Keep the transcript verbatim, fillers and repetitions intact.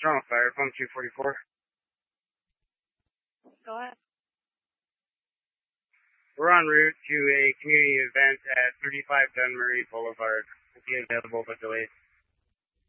Toronto Fire, phone two forty-four. Go ahead. We're en route to a community event at thirty-five Dunmurray Boulevard. We'll be available but delayed.